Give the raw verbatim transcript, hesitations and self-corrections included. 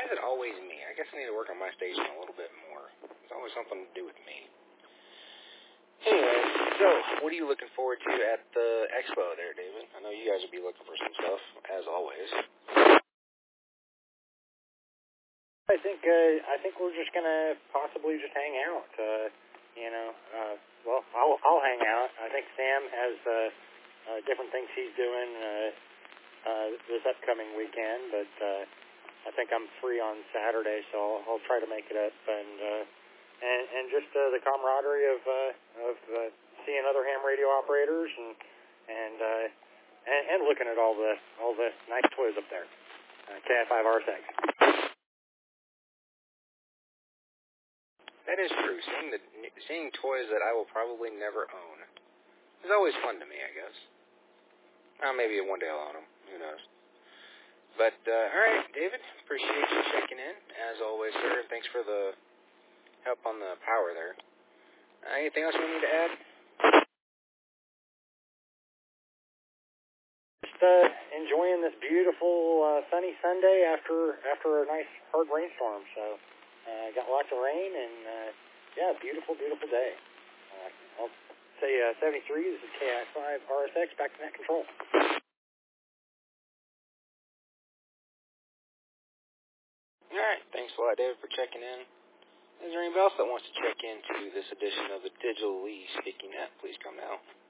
why is it always me? I guess I need to work on my station a little bit more. It's always something to do with me. Anyway, so what are you looking forward to at the expo there, David? I know you guys will be looking for some stuff, as always. I think uh, I think we're just gonna possibly just hang out. Uh, you know, uh, well, I'll I'll hang out. I think Sam has uh, uh, different things he's doing uh, uh, this upcoming weekend, but uh, I think I'm free on Saturday, so I'll, I'll try to make it up and uh, and and just uh, the camaraderie of uh, of uh, seeing other ham radio operators and and, uh, and and looking at all the all the nice toys up there. Uh, K F five R six. That is true. Seeing the seeing toys that I will probably never own is always fun to me, I guess. Uh, maybe one day I'll own them. Who knows? But, uh, all right, David, appreciate you checking in, as always, sir. Thanks for the help on the power there. Uh, anything else we need to add? Just uh, enjoying this beautiful uh, sunny Sunday after after a nice hard rainstorm. So, uh, got lots of rain and, uh, yeah, beautiful, beautiful day. Uh, I'll say uh, seventy-three, this is K I five R S X, back to net control. All right, thanks a lot, David, for checking in. Is there anybody else that wants to check into this edition of the Digitally Speaking Net? Please come now.